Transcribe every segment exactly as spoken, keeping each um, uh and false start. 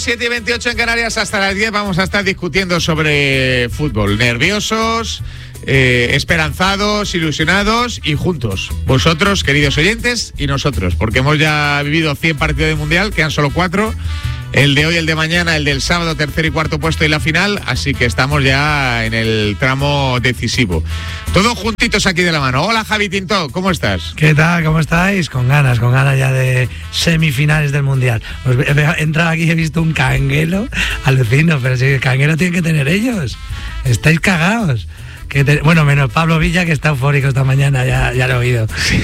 siete y veintiocho en Canarias, hasta las diez vamos a estar discutiendo sobre fútbol. Nerviosos, eh, esperanzados, ilusionados y juntos. Vosotros, queridos oyentes, y nosotros, porque hemos ya vivido cien partidos de Mundial, quedan solo cuatro. El de hoy, el de mañana, el del sábado, tercer y cuarto puesto y la final, así que estamos ya en el tramo decisivo. Todos juntitos aquí de la mano. Hola, Javi Tinto, ¿cómo estás? ¿Qué tal? ¿Cómo estáis? Con ganas, con ganas ya de semifinales del Mundial. Pues he entrado aquí y he visto un canguelo, alucino, pero si el canguelo tienen que tener ellos. Estáis cagados. Que te, bueno, menos Pablo Villa, que está eufórico esta mañana, ya, ya lo he oído. Sí.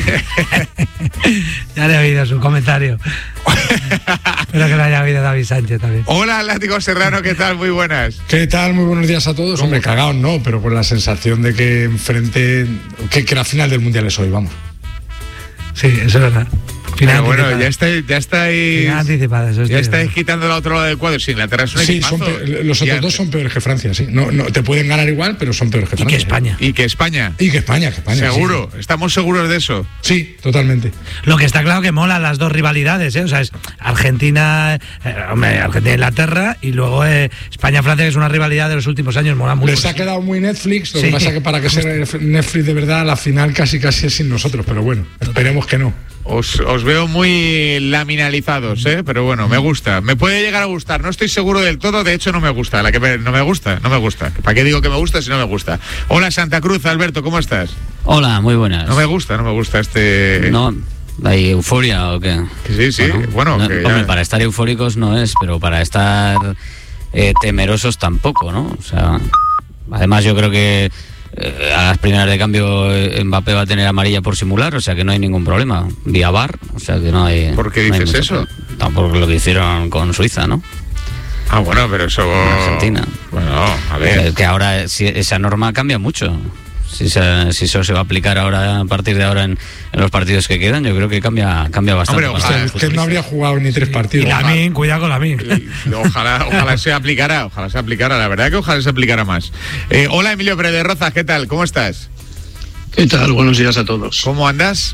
Ya le he oído su comentario. Espero que lo haya oído David Sánchez también. Hola, Látigo Serrano, ¿qué tal? Muy buenas. ¿Qué tal? Muy buenos días a todos. Hombre, cagados no, pero con la sensación de que enfrente, que, que la final del Mundial es hoy, vamos. Sí, eso es verdad. Pero bueno, ya estáis, ya estáis, eso ya estáis quitando la otro lado del cuadro. Sí, Inglaterra es un sí, equipazo. Son peor, los otros dos son peores que Francia, sí. No, no, te pueden ganar igual, pero son peores que Francia. Y que España. Y que España. Y que España, que España. Seguro, sí. Estamos seguros de eso. Sí, totalmente. Lo que está claro que mola las dos rivalidades, ¿eh? O sea, es Argentina, eh, hombre, Argentina-Inglaterra y luego eh, España-Francia, que es una rivalidad de los últimos años, mola mucho. Les ha quedado muy Netflix, lo sí. que pasa que para que sea Netflix de verdad, la final casi casi es sin nosotros, pero bueno, esperemos que no. Os, os veo muy laminalizados, ¿eh? Pero bueno, me gusta. Me puede llegar a gustar. No estoy seguro del todo. De hecho, no me gusta. La que me, no me gusta, no me gusta. ¿Para qué digo que me gusta si no me gusta? Hola, Santa Cruz, Alberto, ¿cómo estás? Hola, muy buenas. No me gusta, no me gusta este... No, ¿hay euforia o qué? Sí, sí, bueno. bueno no, que hombre, ya... para estar eufóricos no es, pero para estar eh, temerosos tampoco, ¿no? O sea, además yo creo que Eh, a las primeras de cambio Mbappé va a tener amarilla por simular, o sea que no hay ningún problema, vía V A R, o sea que no hay... ¿Por qué dices no eso? Tampoco lo que hicieron con Suiza, ¿no? Ah, bueno, pero eso... En Argentina. Bueno, a ver... Que, que ahora si, esa norma cambia mucho. Si, se, si eso se va a aplicar ahora, a partir de ahora en, en los partidos que quedan, yo creo que cambia cambia bastante. Hombre, ojalá, usted, usted no habría jugado ni tres partidos. Y la Min, cuidado con la Min. Ojalá, ojalá se aplicara, ojalá se aplicara, la verdad que ojalá se aplicara más. Eh, hola, Emilio Pérez de Rozas, ¿qué tal? ¿Cómo estás? ¿Qué tal? Buenos días a todos. ¿Cómo andas?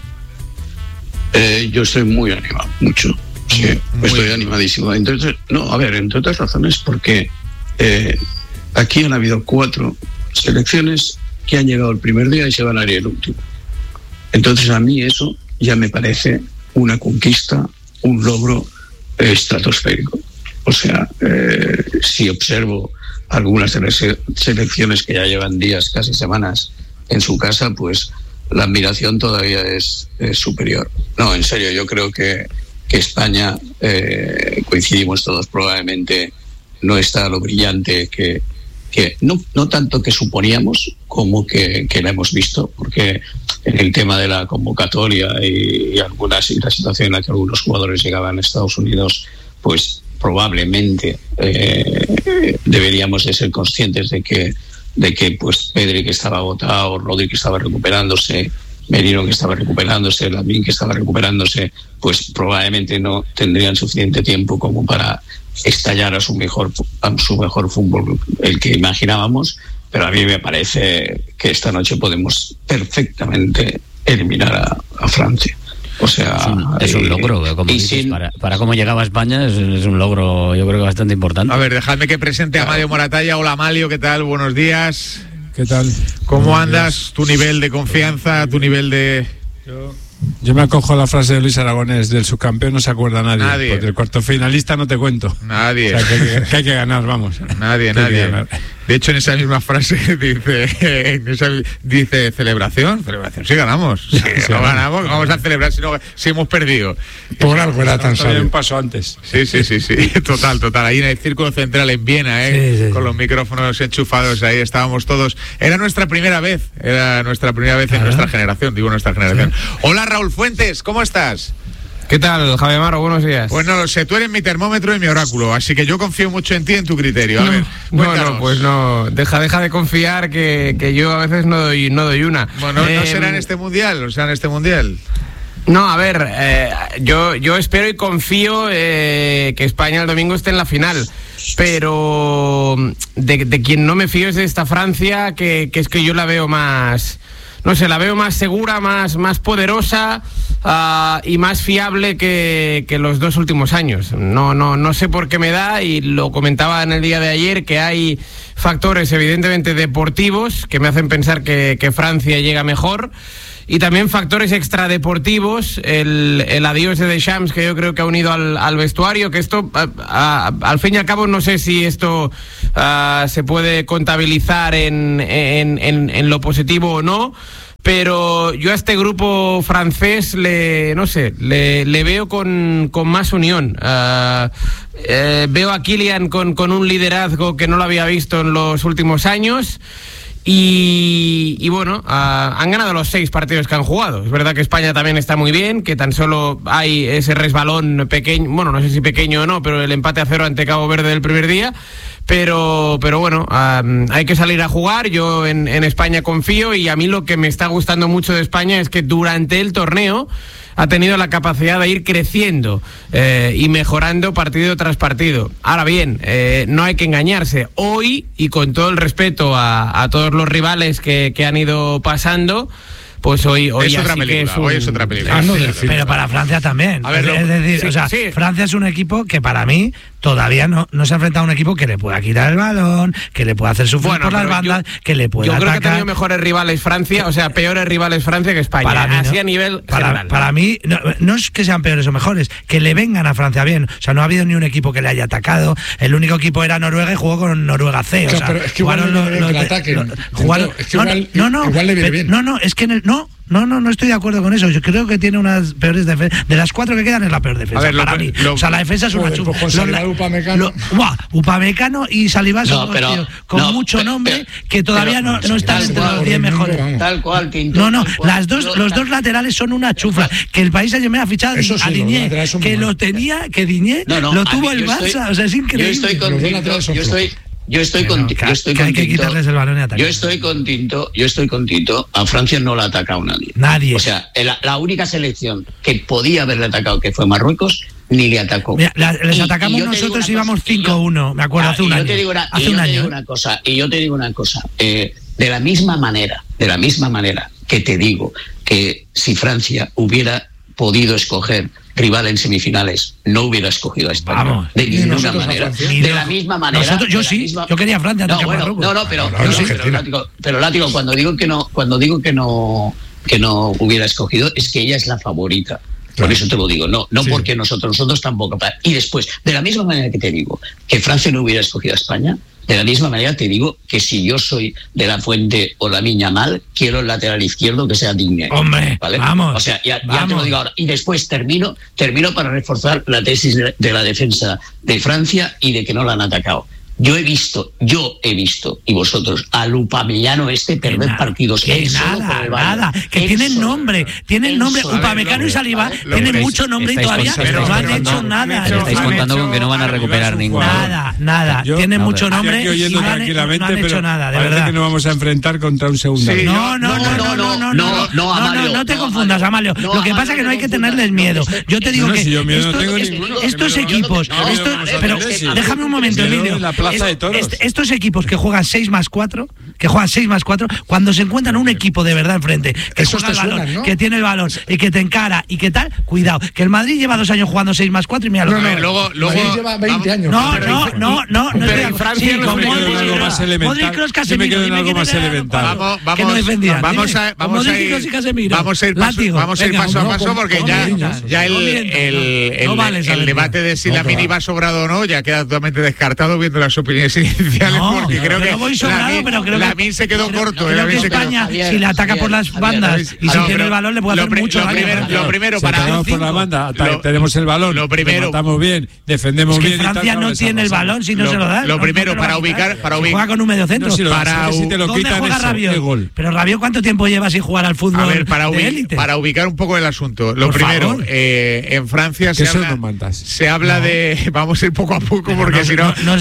Eh, yo estoy muy animado, mucho. Sí, muy estoy bien. animadísimo. Entonces, no, a ver, entre otras razones, porque eh, aquí han habido cuatro selecciones que han llegado el primer día y se van a ir el último. Entonces a mí eso ya me parece una conquista, un logro eh, estratosférico. O sea, eh, si observo algunas sele- selecciones que ya llevan días, casi semanas en su casa, pues la admiración todavía es, es superior. No, en serio, yo creo que, que España, eh, coincidimos todos, probablemente no está a lo brillante que que no, no tanto que suponíamos como que, que la hemos visto, porque en el tema de la convocatoria y, y algunas y la situación en la que algunos jugadores llegaban a Estados Unidos, pues probablemente eh, deberíamos de ser conscientes de que de que pues Pedri, que estaba agotado, Rodri, que estaba recuperándose, Merino, que estaba recuperándose, Lamine, que estaba recuperándose, pues probablemente no tendrían suficiente tiempo como para estallar a su mejor a su mejor fútbol, el que imaginábamos, pero a mí me parece que esta noche podemos perfectamente eliminar a, a Francia. O sea, es un, es un logro, como dices, sin... para, para cómo llegaba a España es, es un logro, yo creo que bastante importante. A ver, dejadme que presente a Mario Moratalla. Hola, Mario, ¿qué tal? Buenos días. ¿Qué tal? ¿Cómo Buenos andas? días. ¿Tu nivel de confianza? ¿Tu nivel de...? Yo, yo me acojo a la frase de Luis Aragonés, del subcampeón no se acuerda nadie, nadie. Porque el cuarto finalista no te cuento. Nadie. O sea, que, hay que, que hay que ganar, vamos. Nadie, que nadie. ganar. De hecho, en esa misma frase dice, en esa, dice celebración, celebración, si ganamos. Si Sí, no sí, ganamos, vamos a celebrar si, no, si hemos perdido. Por algo era tan Todavía sabio. un paso antes. Sí, sí, sí, sí, total, total. Ahí en el Círculo Central en Viena, ¿eh? Sí, sí, con sí. los micrófonos enchufados, ahí estábamos todos. Era nuestra primera vez, era nuestra primera vez en Claro. nuestra generación, digo nuestra generación. Sí. Hola, Raúl Fuentes, ¿cómo estás? ¿Qué tal, Javier Maro? Buenos días. Pues no lo sé, tú eres mi termómetro y mi oráculo, así que yo confío mucho en ti y en tu criterio. A no, ver, no, no, pues no, deja, deja de confiar que, que yo a veces no doy, no doy una. Bueno, eh, no será en este mundial, o sea, en este mundial. No, a ver, eh, yo, yo espero y confío eh, que España el domingo esté en la final, pero de, de quien no me fío es de esta Francia, que, que es que yo la veo más... no sé, la veo más segura, más, más poderosa uh, y más fiable que, que los dos últimos años. No, no, no sé por qué me da, y lo comentaba en el día de ayer, que hay factores evidentemente deportivos que me hacen pensar que, que Francia llega mejor. Y también factores extradeportivos, el, el adiós de Deschamps, que yo creo que ha unido al, al vestuario, que esto, a, a, al fin y al cabo, no sé si esto a, se puede contabilizar en, en, en, en lo positivo o no, pero yo a este grupo francés le, no sé, le, le veo con, con más unión. Uh, eh, veo a Kylian con, con un liderazgo que no lo había visto en los últimos años. Y, y bueno, uh, han ganado los seis partidos que han jugado. Es verdad que España también está muy bien, que tan solo hay ese resbalón pequeño, bueno, no sé si pequeño o no, pero el empate a cero ante Cabo Verde del primer día. Pero, pero bueno, um, hay que salir a jugar. Yo en, en España confío, y a mí lo que me está gustando mucho de España es que durante el torneo ha tenido la capacidad de ir creciendo eh, y mejorando partido tras partido. Ahora bien, eh, no hay que engañarse. Hoy, y con todo el respeto a, a todos los rivales que, que han ido pasando, pues hoy, hoy es otra película, es un... hoy es otra película. Ah, no, pero, pero para Francia también. A ver, es decir, sí, o sea, sí. Francia es un equipo que para mí todavía no, no se ha enfrentado a un equipo que le pueda quitar el balón, que le pueda hacer sufrir Bueno, por las pero bandas, yo- que le pueda Yo creo atacar. que ha tenido mejores rivales Francia, o sea, peores rivales Francia que España. Para mí, así ¿no? a nivel para, general. para mí, no, no es que sean peores o mejores, que le vengan a Francia bien. O sea, no ha habido ni un equipo que le haya atacado. El único equipo era Noruega y jugó con Noruega C. O Claro, sea, pero es que igual jugaron no le viene los- bien que los le de- ataquen. lo- jugaron- Es que no, igual- no, no, igual le viene pe- bien. no, no, es que en el, no. No, no, no estoy de acuerdo con eso. Yo creo que tiene unas peores defensas. De las cuatro que quedan es la peor defensa. A ver, lo- para mí. lo- o sea, la defensa es una Joder, chunga. pues con Los- Saliba, Upamecano. lo- buah, Upamecano y Saliba son No, dos pero- tíos con no, mucho pero- nombre pero- que todavía pero- no, no están tal entre cual, los diez mejores. vamos. Tal cual, Tinto. No, no, tal cual. las dos, Yo- los dos laterales son una chufla. Que el país ayer me ha fichado Eso sí, a los Diñé, laterales son que muy lo malos. tenía, que Diñé No, no, lo a tuvo mí el yo Barça. estoy- O sea, es increíble. Yo estoy con Los dos Tinto, laterales son yo estoy, yo estoy Pero con, que- yo estoy que con hay que Tinto. quitarles el balón y atacar. Yo estoy con Tinto, yo estoy con Tinto. A Francia no la ha atacado nadie. Nadie. O sea, la, la única selección que podía haberle atacado, que fue Marruecos, ni le atacó. Mira, la- les Y- atacamos y yo te digo nosotros una íbamos cosa, y yo- cinco uno, me acuerdo, Ah, hace un y yo año. te digo una, y Hace yo un te año. digo ¿eh? una cosa, y yo te digo una cosa. eh, de la misma manera, de la misma manera que te digo que si Francia hubiera podido escoger rival en semifinales, no hubiera escogido a España. Vamos. De Ni ninguna nosotros a manera. Francia. Ni De no- la misma manera. Nosotros- yo de la sí, misma- yo quería a Francia antes No, que a bueno, Marruecos. no, no, pero, No, no, pero, no, pero, Argentina. látigo, pero látigo, cuando digo que no, cuando digo que no, que no hubiera escogido, es que ella es la favorita. Por Claro. eso te lo digo, no, no Sí. porque nosotros, nosotros tampoco. Y después, de la misma manera que te digo que Francia no hubiera escogido a España, de la misma manera te digo que si yo soy de la Fuente o la Miña Mal, quiero el lateral izquierdo que sea Digne. Hombre, ¿vale? vamos, O sea, ya, ya te vamos. lo digo ahora. Y después termino, termino para reforzar la tesis de, de la defensa de Francia y de que no la han atacado. Yo he visto, yo he visto, y vosotros, al Upamecano este Que perder nada, partidos. que él solo nada, con el balón. nada, que Él tienen solo. nombre, tienen Él nombre. solo. Upamecano y Saliba lo tienen estáis- mucho nombre y estáis todavía contando- no han pero- hecho pero- nada. pero estáis han contando hecho- con que no van a han recuperar hecho un ninguna. jugador. Nada, nada. Yo- Tienen no, mucho pero- nombre Estoy aquí y oyendo no han, tranquilamente, no han hecho pero nada, de parece verdad. que nos vamos a enfrentar contra un segundo. Sí, No, no, no, no, no, no, no, no, no, Amalio, no te no, confundas, Amalio. no, Lo que Amalio, pasa es que no hay no que confundas. tenerles miedo. Yo te digo No, que si yo miedo no estos- tengo est- ninguno. estos Que me lo- equipos, no, estos- no, no, pero no, sí. déjame un momento, Miedo Emilio. en la plaza de toros. Est- Estos equipos que juegan seis más cuatro, que juegan seis más cuatro, cuando se encuentran un equipo de verdad enfrente, que Esos juega te el balón, suenan, ¿no? que tiene el balón y que te encara y que tal, cuidado, que el Madrid lleva dos años jugando seis más cuatro y mira lo No, que no, luego, luego Madrid lleva veinte vamos- años. no, Pero- no, no, no, no pero estoy de en acuerdo. Francia Sí, no con me quedo en Modric, algo y más Kroos. elemental. Modric, Kroos, Yo me Casemiro, quedo en dime algo quién más era el elemental. cuadro Vamos, que vamos, no defendía. vamos Dime. a, vamos Modric, a ir, Kroos y Casemiro. vamos a ir paso, Látigo. vamos a ir Venga, paso a no, paso con- porque con ya, niños. ya el, No mientas, el, no. el, No vale el saber. debate de si No, la pero mini va. va sobrado o no ya queda totalmente descartado viendo las opiniones iniciales No, porque creo yo que no voy la sobrado, min- pero creo la que- min se quedó creo- corto. creo la min que se quedó- España, Javier, si le ataca por las Javier, bandas Javier, y si No, tiene pero el balón, le puede lo hacer pri- mucho lo daño. primero- lo primero Si para atacamos por la cinco. banda, ata- Lo- tenemos el balón, lo primero- matamos bien, defendemos Es que bien. y tal, Francia claro, no les tiene el arrasamos. balón si no Lo- se lo da. lo no primero, te lo para va a quitar. ubicar- para Si ubi- juega con un medio centro. No, si lo- Para es que si te lo ¿Dónde quitan juega eso, Rabiot? qué gol. Pero Rabiot, ¿cuánto tiempo lleva sin jugar al fútbol A ver, para, de ubi- élite? para ubicar un poco el asunto. Lo Por primero, favor. eh, en Francia se Que eso habla, no mandas. se habla de. Vamos a ir poco a poco Pero porque no- si no. no- no sé, veo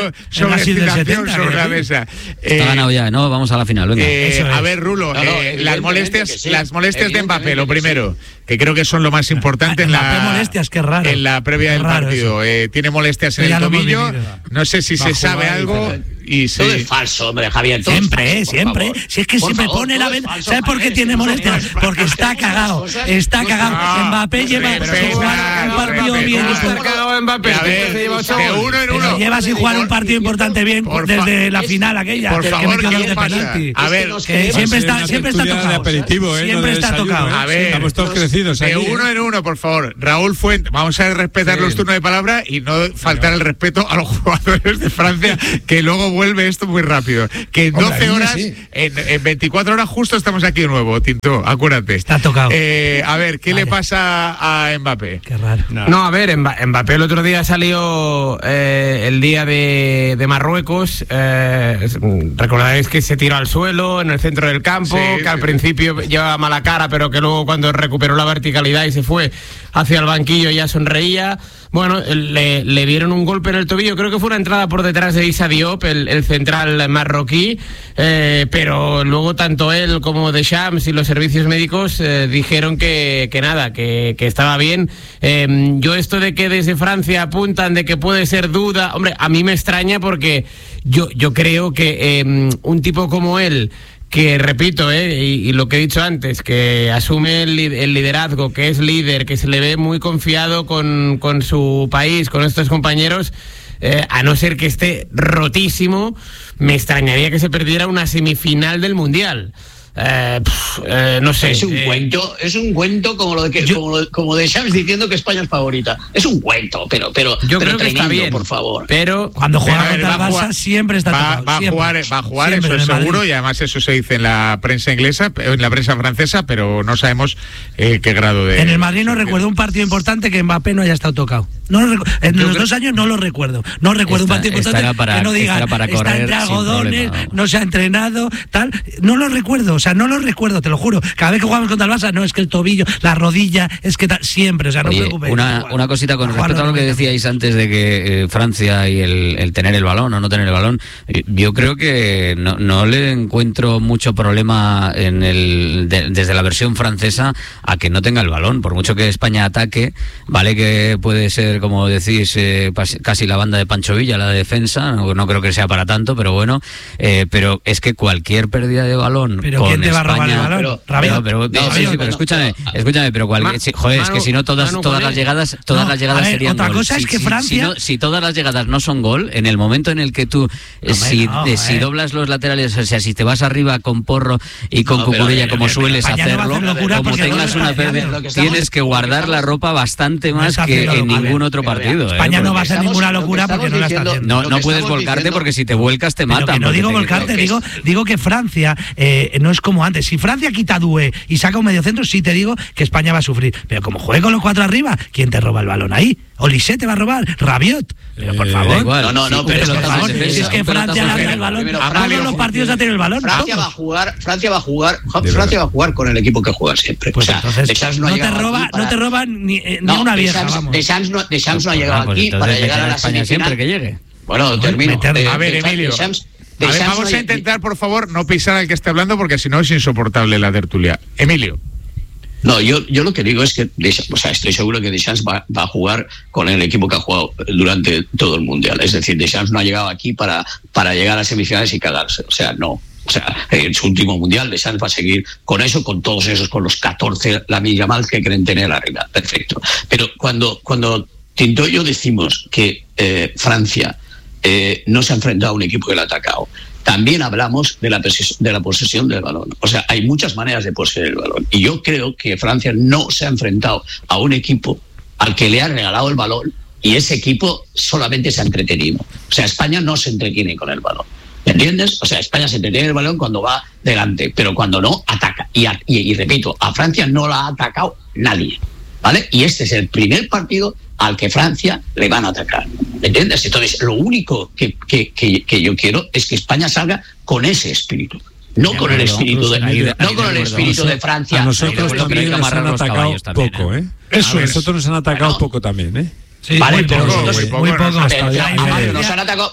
sobre, sobre excitación sobre la mesa. Está eh, ganado ya, ¿no? Vamos a la final, venga. Eh, a ver, Rulo, no, no, eh, las molestias, sí, las molestias de Mbappé, lo primero, sí. que creo que son lo más importante en la, molestias, qué raro. en la previa del partido. Eh, tiene molestias en el tobillo, no sé si se sabe algo. Y sí. Todo es falso, hombre, Javier. Siempre, falso, siempre. Si es que por siempre favor, pone la venda. ¿Sabes por qué Javier, tiene molestias? Porque está cagado. Está cagado. No, Mbappé lleva sin jugar un partido bien. Está cagado Mbappé. A ver, de uno en uno. Lleva sin jugar un partido importante bien desde la final aquella. Por favor, que ¿qué pasa? A ver, siempre está, siempre está tocado. Siempre está tocado. A ver, estamos todos crecidos. De uno en uno, por favor. Raúl Fuentes, vamos a respetar los turnos de palabra y no faltar el respeto a los jugadores de Francia, que luego vuelve esto muy rápido. rápido. Que en doce horas, sí. en, en veinticuatro horas justo estamos aquí de nuevo, Tinto, acuérdate. Está tocado. Eh, a ver, ¿qué vale. le pasa a Mbappé? Qué raro. No, no a ver, Mbappé el otro día salió eh, el día de, de Marruecos. Eh, recordaréis que se tiró al suelo en el centro del campo, sí, que al sí, principio sí. llevaba mala cara, pero que luego cuando recuperó la verticalidad y se fue hacia el banquillo ya sonreía. Bueno, le, le dieron un golpe en el tobillo, creo que fue una entrada por detrás de Issa Diop, el, el central marroquí, eh, pero luego tanto él como Deschamps y los servicios médicos eh, dijeron que, que nada, que, que estaba bien. Eh, yo esto de que desde Francia apuntan de que puede ser duda, hombre, a mí me extraña porque yo, yo creo que eh, un tipo como él, que repito, eh, y, y lo que he dicho antes, que asume el, el liderazgo, que es líder, que se le ve muy confiado con, con su país, con estos compañeros, eh, a no ser que esté rotísimo, me extrañaría que se perdiera una semifinal del Mundial. Eh, pff, eh, no sé. Es un eh, cuento, es un cuento como lo de que, yo, como, lo, como de Shams diciendo que España es favorita. Es un cuento, pero, pero, yo pero creo que tremendo, está bien, por favor. Pero cuando juega ver, contra el Barça siempre está va, tocado, va, siempre. a jugar, va a jugar, siempre eso es seguro, y además eso se dice en la prensa inglesa, en la prensa francesa, pero no sabemos eh, qué grado de. En el Madrid no recuerdo un partido importante que Mbappé no haya estado tocado. No lo recu- en yo los dos años no lo recuerdo. No recuerdo está, un partido importante para, que no diga para está correr entre algodones, problema, no se ha entrenado, tal. No lo recuerdo, o sea, no lo recuerdo, te lo juro. Cada vez que jugamos contra el Barça, no, es que el tobillo, la rodilla, es que tal, siempre, o sea, no Oye, os preocupéis. Una, una cosita con respecto a lo que decíais antes de que eh, Francia y el, el tener el balón o no tener el balón, eh, yo creo que no, no le encuentro mucho problema en el de, desde la versión francesa a que no tenga el balón, por mucho que España ataque, vale que puede ser, como decís, eh, casi la banda de Pancho Villa, la defensa, no, no creo que sea para tanto, pero bueno, eh, pero es que cualquier pérdida de balón pero con ¿quién te va España, a robar el balón? Pero, pero, no, sí, sí, pero escúchame, escúchame, pero cual, Ma, si, joder, Manu, es que si no todas, Manu, todas las llegadas, todas no, las llegadas ver, serían otra gol. cosa si, es que si, Francia, si, no, si todas las llegadas no son gol, en el momento en el que tú, eh, Hombre, si, no, de, si eh. doblas los laterales, o sea, si te vas arriba con Porro y con No, Cucurella, pero, como pero, sueles España no va a hacerlo, hacer locura como porque tengas no una está pérdida, haciendo. tienes que guardar la ropa bastante No más está que haciendo en locura. ningún otro Pero, partido. España eh, no va a hacer estamos- ninguna lo que locura estamos porque no la está diciendo- haciendo. No, lo no que puedes estamos volcarte diciendo- porque si te vuelcas te Pero matan. que no porque digo te- volcarte, digo, digo que Francia eh, no es como antes. Si Francia quita a Doué y saca un mediocentro, sí te digo que España va a sufrir. Pero como juegue con los cuatro arriba, ¿quién te roba el balón ahí? Olise te va a robar, Rabiot. Pero por Eh, favor. da igual. No, no, no, Sí, pero un es que, pelotazo favor, de si defensa, es que un Francia pelotazo le de da el balón, Primero, todos Francia- los partidos ha tenido el balón. Francia todos. va a jugar, Francia va a jugar, De Francia verdad. va a jugar con el equipo que juega siempre. Pues o sea, entonces, Deschamps no, ha te llegado roba, aquí para- no te roba ni, eh, ni No, una vieja, Deschamps, vamos. Deschamps no, Deschamps no ha Ah, llegado pues aquí entonces para llegar meter a la España siempre semifinal. que llegue. Bueno, termino. meter- Eh, A ver, Deschamps- Emilio. Deschamps- A ver, Deschamps vamos no a ha- intentar, por favor, no pisar al que esté hablando porque si no es insoportable la tertulia. Emilio. No, yo, yo lo que digo es que, Deschamps, o sea, estoy seguro que Deschamps va, va a jugar con el equipo que ha jugado durante todo el Mundial. Es decir, Deschamps no ha llegado aquí para, para llegar a semifinales y cagarse. O sea, no. O sea, en su último Mundial, Deschamps va a seguir con eso, con todos esos, con los catorce Lamine Yamal que creen tener arriba. Perfecto. Pero cuando, cuando Tinto y yo decimos que eh, Francia eh, no se ha enfrentado a un equipo que le ha atacado, también hablamos de la, de la posesión del balón. O sea, hay muchas maneras de poseer el balón. Y yo creo que Francia no se ha enfrentado a un equipo al que le ha regalado el balón y ese equipo solamente se ha entretenido. O sea, España no se entretiene con el balón. ¿Me entiendes? O sea, España se entretiene el balón cuando va delante, pero cuando no, ataca. Y, a, y, y repito, a Francia no la ha atacado nadie. ¿Vale? Y este es el primer partido al que Francia le van a atacar. ¿Me entiendes? Entonces, lo único que, que, que, que yo quiero es que España salga con ese espíritu. No De con el acuerdo, espíritu de, ahí de- no ahí con de el acuerdo. espíritu de Francia. A nosotros Ahí de- también hay que nos amarrar han los atacado caballos también, poco, ¿eh? ¿eh? Eso, A ver. nosotros nos han atacado Bueno. poco también, ¿eh? Sí, Vale, muy pero poco, nosotros- muy poco. muy poco, hasta Pero, ya, Javier, ya, nos ya. han atacado.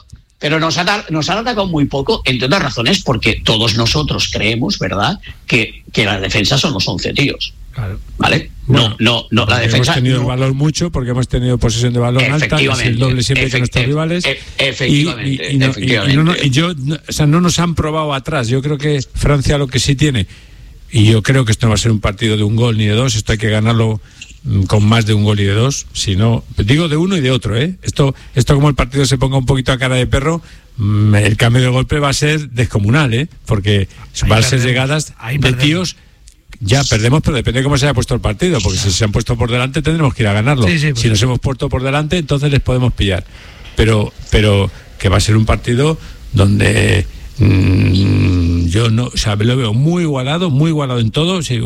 pero nos, ha, nos han atacado muy poco, entre otras razones porque todos nosotros creemos, ¿verdad?, que, que la defensa son los once tíos. Claro. ¿Vale? Bueno, no, no, no, la defensa. Hemos tenido no. el valor mucho porque hemos tenido posesión de balón alta, que es el doble siempre que nuestros rivales. E- efectivamente. Y, y, y, no, efectivamente. y, y, no, y yo, no, o sea, no nos han probado atrás. Yo creo que Francia lo que sí tiene, y yo creo que esto no va a ser un partido de un gol ni de dos, esto hay que ganarlo mm, con más de un gol y de dos. Si no, digo de uno y de otro, ¿eh? Esto, esto como el partido se ponga un poquito a cara de perro, mm, el cambio de golpe va a ser descomunal, ¿eh? Porque Ahí van a ser perdemos, llegadas ahí de perdemos. tíos. Ya perdemos, pero depende de cómo se haya puesto el partido, porque si se han puesto por delante tendremos que ir a ganarlo. Sí, sí, pues si nos hemos puesto por delante, entonces les podemos pillar. Pero, pero que va a ser un partido donde mmm, yo no, o sea, lo veo muy igualado, muy igualado en todo. Sí,